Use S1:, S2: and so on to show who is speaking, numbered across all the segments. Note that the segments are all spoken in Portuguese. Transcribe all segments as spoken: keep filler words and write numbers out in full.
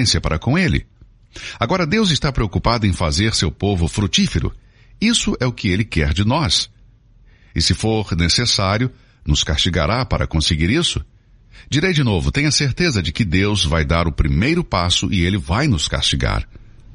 S1: benevolência para com ele. Agora Deus está preocupado em fazer seu povo frutífero. Isso é o que ele quer de nós. E se for necessário, nos castigará para conseguir isso. Direi de novo, tenha certeza de que Deus vai dar o primeiro passo e ele vai nos castigar.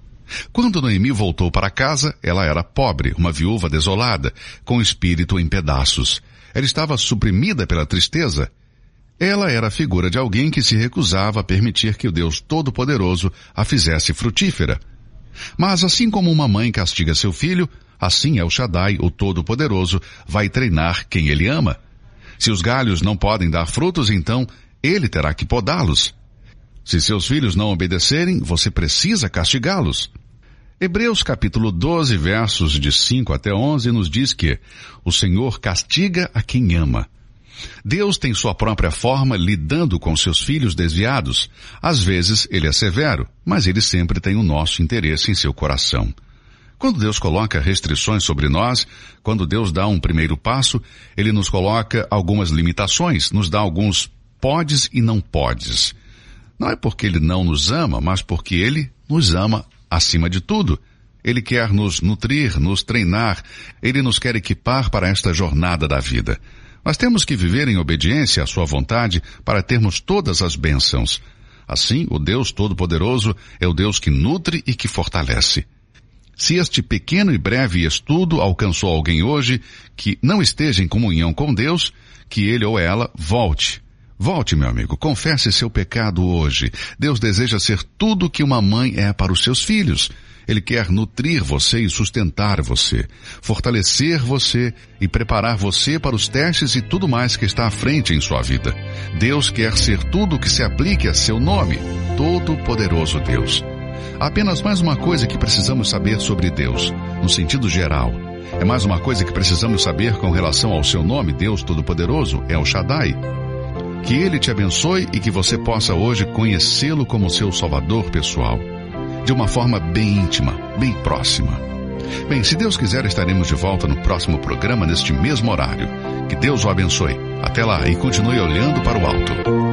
S1: Quando Noemi voltou para casa, ela era pobre, uma viúva desolada, com o espírito em pedaços. Ela estava suprimida pela tristeza. Ela era a figura de alguém que se recusava a permitir que o Deus Todo-Poderoso a fizesse frutífera. Mas assim como uma mãe castiga seu filho, assim El Shaddai, o Todo-Poderoso, vai treinar quem ele ama. Se os galhos não podem dar frutos, então ele terá que podá-los. Se seus filhos não obedecerem, você precisa castigá-los. Hebreus capítulo doze, versos de cinco até onze, nos diz que o Senhor castiga a quem ama. Deus tem sua própria forma lidando com seus filhos desviados. Às vezes ele é severo, mas ele sempre tem o nosso interesse em seu coração. Quando Deus coloca restrições sobre nós, quando Deus dá um primeiro passo, ele nos coloca algumas limitações, nos dá alguns podes e não podes. Não é porque ele não nos ama, mas porque ele nos ama acima de tudo. Ele quer nos nutrir, nos treinar, ele nos quer equipar para esta jornada da vida. Nós temos que viver em obediência à sua vontade para termos todas as bênçãos. Assim, o Deus Todo-Poderoso é o Deus que nutre e que fortalece. Se este pequeno e breve estudo alcançou alguém hoje que não esteja em comunhão com Deus, que ele ou ela volte. Volte, meu amigo, confesse seu pecado hoje. Deus deseja ser tudo que uma mãe é para os seus filhos. Ele quer nutrir você e sustentar você, fortalecer você e preparar você para os testes e tudo mais que está à frente em sua vida. Deus quer ser tudo que se aplique a seu nome, Todo-Poderoso Deus. Há apenas mais uma coisa que precisamos saber sobre Deus, no sentido geral. É mais uma coisa que precisamos saber com relação ao seu nome, Deus Todo-Poderoso, El Shaddai. Que Ele te abençoe e que você possa hoje conhecê-lo como seu Salvador pessoal. De uma forma bem íntima, bem próxima. Bem, se Deus quiser, estaremos de volta no próximo programa, neste mesmo horário. Que Deus o abençoe. Até lá e continue olhando para o alto.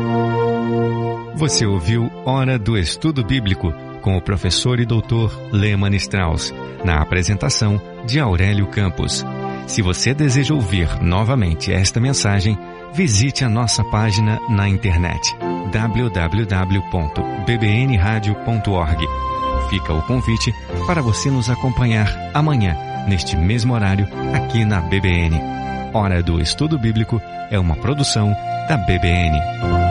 S2: Você ouviu Hora do Estudo Bíblico com o professor e doutor Lehmann Strauss, na apresentação de Aurélio Campos. Se você deseja ouvir novamente esta mensagem, visite a nossa página na internet w w w ponto b b n radio ponto org. Fica o convite para você nos acompanhar amanhã, neste mesmo horário, aqui na B B N. Hora do Estudo Bíblico é uma produção da B B N.